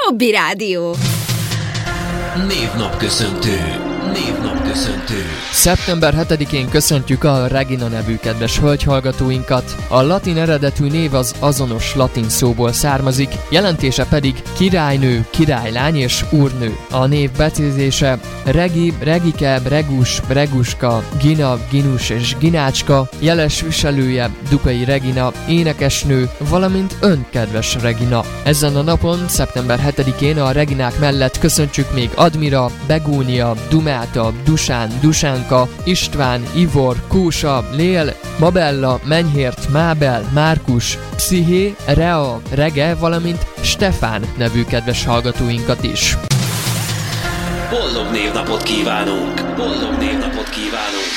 Hobby Rádió. Névnapköszöntő. Szeptember 7-én köszöntjük a Regina nevű kedves hölgyhallgatóinkat. A latin eredetű név az azonos latin szóból származik, jelentése pedig királynő, királylány és úrnő. A név becézése Regi, Regike, Regus, Reguska, Gina, Ginus és Ginácska, jeles viselője Dukai Regina, énekesnő, valamint önkedves Regina. Ezen a napon, szeptember 7-én a Reginák mellett köszöntsük még Admira, Begónia, Dumáta, Dusán, Dusánka, István, Ivor, Kósa, Lél, Mabella, Menyhért, Mábel, Márkus, Psziché, Rea, Rege, valamint Stefán nevű kedves hallgatóinkat is. Boldog névnapot kívánunk!